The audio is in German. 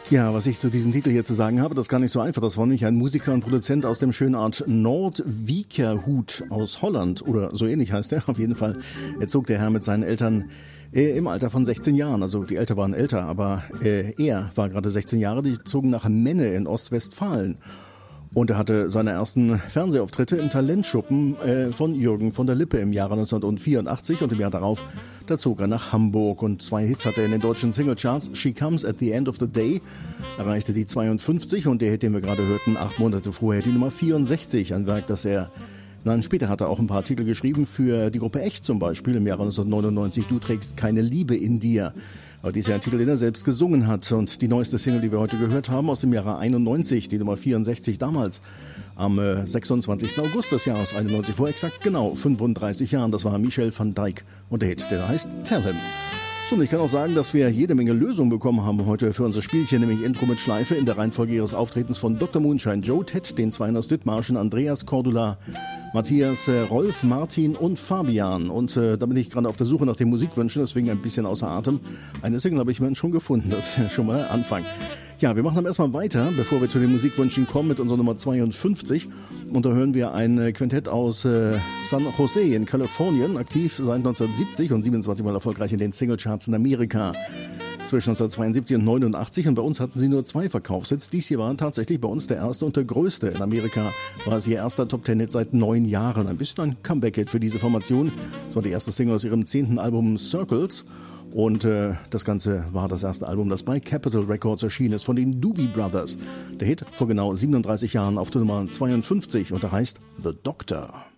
Ja, was ich zu diesem Titel hier zu sagen habe, das ist gar nicht so einfach. Das war nämlich ein Musiker und Produzent aus dem schönen Ort Noordwijkerhout aus Holland oder so ähnlich heißt er. Auf jeden Fall zog der Herr mit seinen Eltern im Alter von 16 Jahren. Also die Eltern waren älter, aber er war gerade 16 Jahre. Die zogen nach Menne in Ostwestfalen. Und er hatte seine ersten Fernsehauftritte im Talentschuppen von Jürgen von der Lippe im Jahre 1984 und im Jahr darauf, da zog er nach Hamburg und 2 Hits hatte er in den deutschen Singlecharts. She Comes at the End of the Day erreichte die 52 und der Hit, den wir gerade hörten, 8 Monate vorher die Nummer 64, ein Werk, das er später hat er auch ein paar Titel geschrieben für die Gruppe Echt zum Beispiel im Jahre 1999, Du trägst keine Liebe in dir. Aber dies ist ja ein Titel, den er selbst gesungen hat. Und die neueste Single, die wir heute gehört haben, aus dem Jahre 91, die Nummer 64 damals, am 26. August des Jahres 91, vor exakt genau 35 Jahren. Das war Michel van Dijk und der Hit, der heißt Tell Him. So, und ich kann auch sagen, dass wir jede Menge Lösungen bekommen haben heute für unser Spielchen, nämlich Intro mit Schleife in der Reihenfolge ihres Auftretens von Dr. Moonshine, Joe Ted, den Zweien aus Dithmarschen, Andreas Cordula, Matthias, Rolf, Martin und Fabian. Und da bin ich gerade auf der Suche nach den Musikwünschen, deswegen ein bisschen außer Atem. Eine Single habe ich mir schon gefunden, das ist schon mal Anfang. Ja, wir machen dann erstmal weiter, bevor wir zu den Musikwünschen kommen, mit unserer Nummer 52. Und da hören wir ein Quintett aus San Jose in Kalifornien, aktiv seit 1970 und 27 Mal erfolgreich in den Singlecharts in Amerika. Zwischen 1972 und 89 und bei uns hatten sie nur 2 Verkaufshits. Dies hier war tatsächlich bei uns der erste und der größte. In Amerika war es ihr erster Top-10-Hit seit 9 Jahren. Ein bisschen ein Comeback-Hit für diese Formation. Das war die erste Single aus ihrem 10. Album Circles. Und das Ganze war das erste Album, das bei Capitol Records erschienen ist, von den Doobie Brothers. Der Hit vor genau 37 Jahren auf der Nummer 52 und der heißt The Doctor.